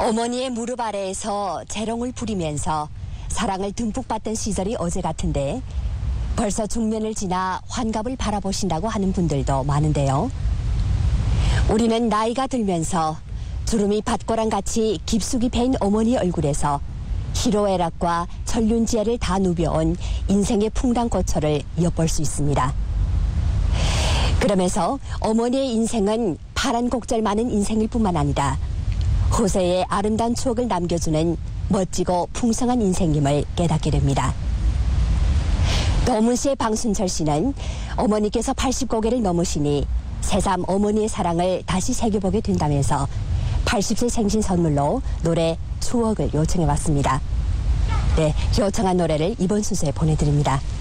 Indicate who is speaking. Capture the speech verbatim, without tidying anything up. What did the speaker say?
Speaker 1: 어머니의 무릎 아래에서 재롱을 부리면서 사랑을 듬뿍 받던 시절이 어제 같은데 벌써 중년을 지나 환갑을 바라보신다고 하는 분들도 많은데요. 우리는 나이가 들면서 주름이 밭고랑같이 깊숙이 베인 어머니 얼굴에서 희로애락과 천륜지혜를 다 누벼온 인생의 풍랑고초를 엿볼 수 있습니다. 그러면서 어머니의 인생은 파란 곡절 많은 인생일 뿐만 아니라 후세의 아름다운 추억을 남겨주는 멋지고 풍성한 인생임을 깨닫게 됩니다. 도문시의 방순철 씨는 어머니께서 팔십 고개를 넘으시니 새삼 어머니의 사랑을 다시 새겨보게 된다면서 팔십 세 생신 선물로 노래 추억을 요청해왔습니다. 네, 요청한 노래를 이번 순서에 보내드립니다.